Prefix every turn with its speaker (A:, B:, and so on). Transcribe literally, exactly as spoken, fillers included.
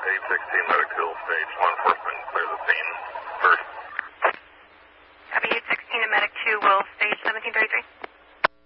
A: eight sixteen Medic two will stage one enforcement, clear the scene first.
B: Copy eight sixteen to Medic two will stage seventeen thirty-three.